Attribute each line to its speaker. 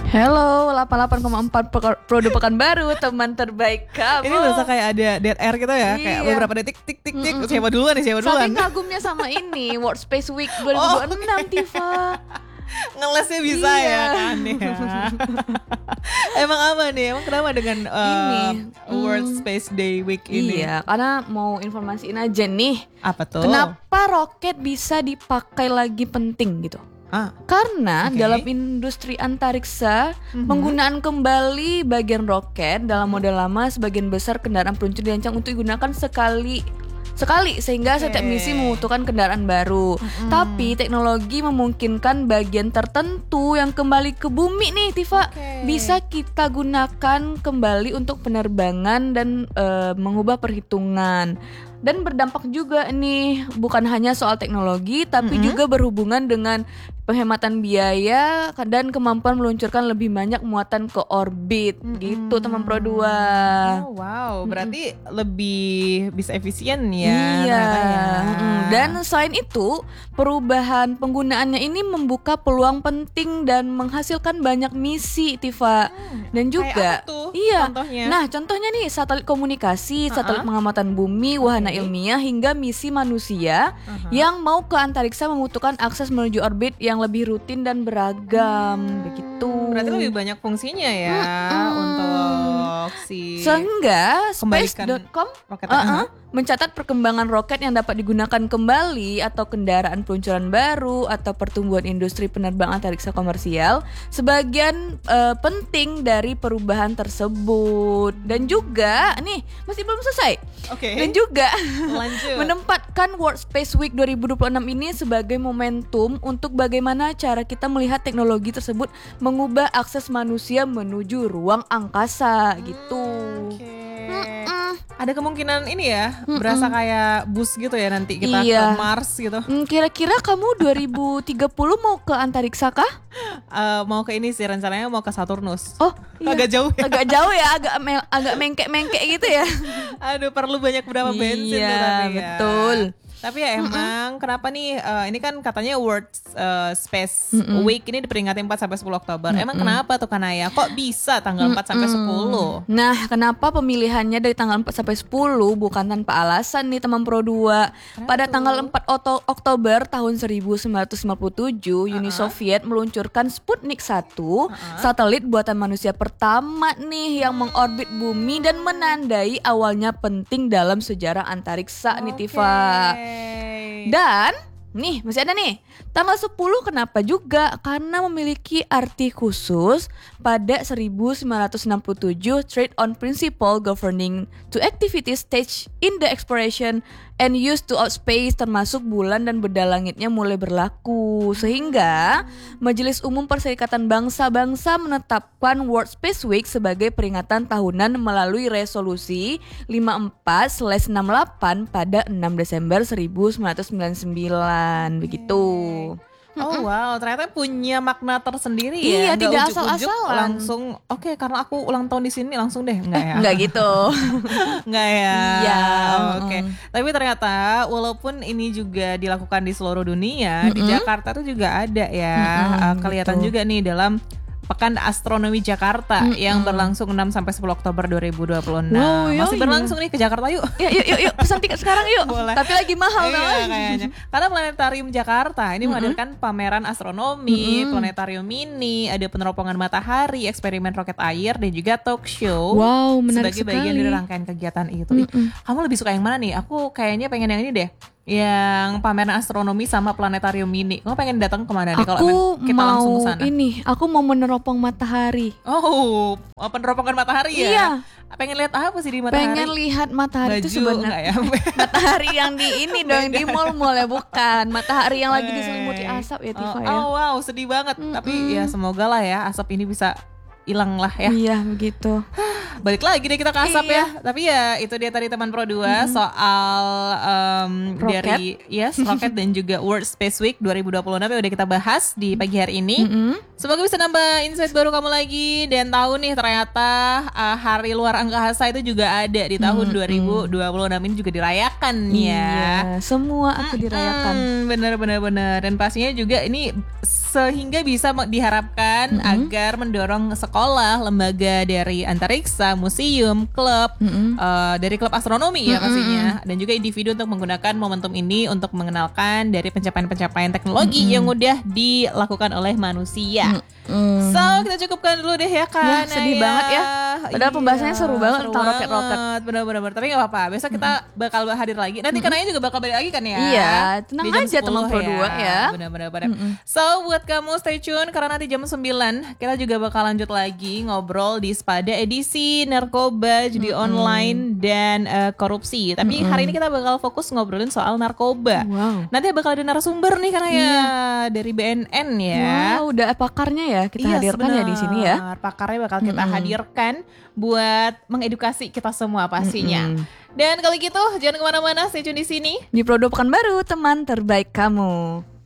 Speaker 1: Hello, 88,4 Produk Pekanbaru, teman terbaik kamu.
Speaker 2: Ini berasa kayak ada dead air gitu ya, kayak
Speaker 1: Iya.
Speaker 2: beberapa detik tik tik tik. Siapa duluan nih, siapa duluan?
Speaker 1: Saking kagumnya sama ini Workspace Week 2026, Tifa.
Speaker 2: Ngelesnya bisa
Speaker 1: Iya.
Speaker 2: ya kan ya. Emang apa nih? Emang kenapa dengan World Space Day Week ini?
Speaker 1: Iya, karena mau informasiin aja nih,
Speaker 2: Apa tuh?
Speaker 1: kenapa roket bisa dipakai lagi penting gitu. Karena
Speaker 2: Oke.
Speaker 1: dalam industri antariksa, penggunaan kembali bagian roket dalam model lama sebagian besar kendaraan peluncur dirancang untuk digunakan sekali sehingga setiap misi membutuhkan kendaraan baru. Tapi teknologi memungkinkan bagian tertentu yang kembali ke bumi nih, Tifa, bisa kita gunakan kembali untuk penerbangan dan mengubah perhitungan. Dan berdampak juga nih, bukan hanya soal teknologi tapi juga berhubungan dengan penghematan biaya dan kemampuan meluncurkan lebih banyak muatan ke orbit gitu, teman Pro 2.
Speaker 2: Oh wow, berarti lebih bisa efisien ya.
Speaker 1: Iya.
Speaker 2: ternyata ya.
Speaker 1: Dan selain itu, perubahan penggunaannya ini membuka peluang penting dan menghasilkan banyak misi, Tifa. Dan juga
Speaker 2: kayak apa tuh
Speaker 1: iya.
Speaker 2: contohnya?
Speaker 1: Nah, contohnya nih satelit komunikasi, satelit pengamatan bumi, wahana ilmiah hingga misi manusia yang mau ke antariksa membutuhkan akses menuju orbit yang lebih rutin dan beragam begitu.
Speaker 2: Berarti lebih banyak fungsinya ya untuk si
Speaker 1: Sehingga
Speaker 2: Kembalikan
Speaker 1: space.com
Speaker 2: roket.
Speaker 1: mencatat perkembangan roket yang dapat digunakan kembali atau kendaraan peluncuran baru atau pertumbuhan industri penerbang antariksa komersial sebagian penting dari perubahan tersebut. Dan juga nih masih belum selesai.
Speaker 2: Oke.
Speaker 1: Dan juga
Speaker 2: Lanjut.
Speaker 1: menempatkan World Space Week 2026 ini sebagai momentum untuk bagaimana cara kita melihat teknologi tersebut mengubah akses manusia menuju ruang angkasa gitu.
Speaker 2: Oke. Ada kemungkinan ini ya, berasa kayak bus gitu ya nanti kita
Speaker 1: Iya.
Speaker 2: ke Mars gitu.
Speaker 1: Kira-kira kamu 2030 mau ke antariksa kah?
Speaker 2: Mau ke ini sih, rencananya mau ke Saturnus.
Speaker 1: Oh, iya.
Speaker 2: Agak jauh ya.
Speaker 1: Agak jauh ya, agak mengkek-mengkek gitu ya.
Speaker 2: Aduh, perlu banyak berapa bensin tuh
Speaker 1: Iya,
Speaker 2: tapi ya.
Speaker 1: betul.
Speaker 2: Tapi ya emang kenapa nih ini kan katanya World Space Week ini diperingati 4 sampai 10 Oktober. Emang kenapa tuh Kanaya? Kok bisa tanggal 4 sampai 10?
Speaker 1: Nah, kenapa pemilihannya dari tanggal 4 sampai 10 bukan tanpa alasan nih teman Pro 2. Pada tanggal 4 Oktober tahun 1957, Uni Soviet meluncurkan Sputnik 1, satelit buatan manusia pertama nih yang mengorbit bumi dan menandai awalnya penting dalam sejarah antariksa nih, Tifa. Dan nih masih ada nih tanggal 10 kenapa juga? Karena memiliki arti khusus. Pada 1967 Trade on Principle Governing to Activities Stage in the Exploration and Use to Outspace termasuk bulan dan benda langitnya mulai berlaku. Sehingga Majelis Umum Perserikatan Bangsa-Bangsa menetapkan World Space Week sebagai peringatan tahunan melalui resolusi 54/68 pada 6 Desember 1999 begitu.
Speaker 2: Oh wow, ternyata punya makna tersendiri
Speaker 1: Iya,
Speaker 2: ya. Nggak
Speaker 1: tidak
Speaker 2: ujuk-ujuk
Speaker 1: asal-asalan.
Speaker 2: langsung karena aku ulang tahun di sini langsung deh, enggak ya?
Speaker 1: Enggak gitu.
Speaker 2: Enggak ya.
Speaker 1: Iya,
Speaker 2: Oke. Tapi ternyata walaupun ini juga dilakukan di seluruh dunia, di Jakarta tuh juga ada ya. Kelihatan
Speaker 1: betul.
Speaker 2: juga nih dalam Pekan Astronomi Jakarta yang berlangsung 6 sampai 10 Oktober 2026.
Speaker 1: Wow, iya,
Speaker 2: Masih berlangsung nih ke Jakarta yuk.
Speaker 1: Yuk, pesan tiket sekarang yuk.
Speaker 2: Boleh.
Speaker 1: Tapi lagi mahal
Speaker 2: Iya
Speaker 1: banget.
Speaker 2: kayaknya. Karena Planetarium Jakarta ini menghadirkan pameran astronomi, planetarium mini, ada peneropongan matahari, eksperimen roket air dan juga talk show.
Speaker 1: Wow, menarik
Speaker 2: sebagai bagian
Speaker 1: sekali.
Speaker 2: dari rangkaian kegiatan itu. Ih, kamu lebih suka yang mana nih? Aku kayaknya pengen yang ini deh. Yang pameran astronomi sama planetarium mini. Kamu pengen datang kemana nih kalau
Speaker 1: Aku
Speaker 2: emang kita langsung
Speaker 1: mau
Speaker 2: ke sana?
Speaker 1: aku mau meneropong matahari.
Speaker 2: Oh, peneropongan matahari ya?
Speaker 1: Iya.
Speaker 2: Pengen lihat apa sih di matahari?
Speaker 1: Pengen lihat matahari itu
Speaker 2: Baju enggak
Speaker 1: sebenarnya.
Speaker 2: ya?
Speaker 1: Matahari yang di ini dong, di mall-mall ya, bukan. Matahari yang lagi diselimuti asap ya, Tifa ya.
Speaker 2: Oh wow, sedih banget. Tapi ya semoga lah ya asap ini bisa hilang lah ya.
Speaker 1: Iya, begitu.
Speaker 2: balik lagi deh kita ke asap ya. Tapi ya itu dia tadi teman Pro 2 soal dari Rocket dan juga World Space Week 2026 yang udah kita bahas di pagi hari ini. Semoga bisa nambah insight baru kamu lagi dan tahu nih ternyata hari luar angkasa itu juga ada di tahun 2026 ini juga dirayakan ya.
Speaker 1: Iya, semua aku dirayakan.
Speaker 2: Bener. Dan pastinya juga ini sehingga bisa diharapkan agar mendorong sekolah, lembaga dari antariksa, museum, klub, dari klub astronomi ya pastinya, dan juga individu untuk menggunakan momentum ini untuk mengenalkan dari pencapaian-pencapaian teknologi yang udah dilakukan oleh manusia. So kita cukupkan dulu deh ya kan.
Speaker 1: Sedih banget ya. Padahal pembahasannya seru banget tentang roket-roket.
Speaker 2: Bener. Tapi gak apa-apa. Besok kita bakal hadir lagi. Nanti Kanaya juga bakal balik lagi kan ya.
Speaker 1: Iya, tenang aja teman Pro 2 ya.
Speaker 2: Bener. So buat kamu stay tune karena nanti jam 9 kita juga bakal lanjut lagi ngobrol di Spada edisi narkoba, judi online dan korupsi. Tapi hari ini kita bakal fokus ngobrolin soal narkoba.
Speaker 1: Wow.
Speaker 2: Nanti bakal ada narasumber nih karena ya dari BNN ya.
Speaker 1: Wow, udah pakarnya ya kita hadirkan ya di sini ya.
Speaker 2: Pakarnya bakal kita hadirkan buat mengedukasi kita semua pastinya. Dan kalau gitu jangan kemana-mana, stay tune di sini
Speaker 1: di Pro 2 Pekanbaru, teman terbaik kamu.